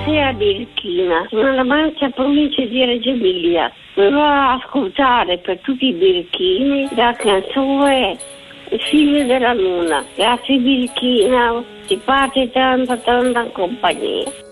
Buonasera Birichina, sono alla Mancia, provincia di Reggio Emilia. Volevo ascoltare per tutti i birichini la canzone Il figlio della luna. Grazie Birichina, ti parte tanta compagnia.